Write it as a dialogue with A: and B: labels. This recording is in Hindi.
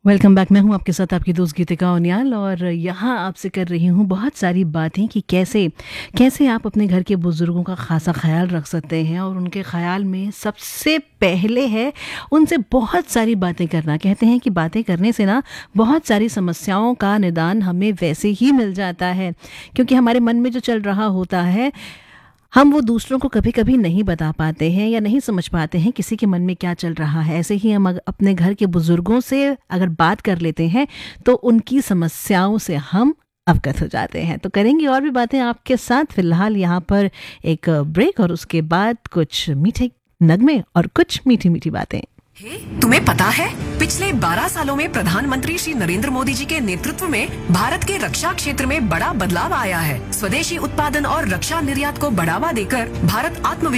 A: Welcome back. मैं हूं आपके साथ आपकी दोस्त गीतिका उनियाल और यहाँ आपसे कर रही हूँ बहुत सारी बातें कि कैसे कैसे आप अपने घर के बुज़ुर्गों का ख़ासा ख्याल रख सकते हैं। और उनके ख्याल में सबसे पहले है उनसे बहुत सारी बातें करना। कहते हैं कि बातें करने से ना बहुत सारी समस्याओं का निदान हमें वैसे ही मिल जाता है, क्योंकि हमारे मन में जो चल रहा होता है हम वो दूसरों को कभी कभी नहीं बता पाते हैं या नहीं समझ पाते हैं किसी के मन में क्या चल रहा है। ऐसे ही हम अपने घर के बुजुर्गों से अगर बात कर लेते हैं तो उनकी समस्याओं से हम अवगत हो जाते हैं। तो करेंगे और भी बातें आपके साथ। फिलहाल यहाँ पर एक ब्रेक और उसके बाद कुछ मीठे नगमे और कुछ मीठी मीठी बातें।
B: तुम्हें पता है पिछले 12 सालों में प्रधानमंत्री श्री नरेंद्र मोदी जी के नेतृत्व में भारत के रक्षा क्षेत्र में बड़ा बदलाव आया है। स्वदेशी उत्पादन और रक्षा निर्यात को बढ़ावा देकर भारत आत्मविश्वास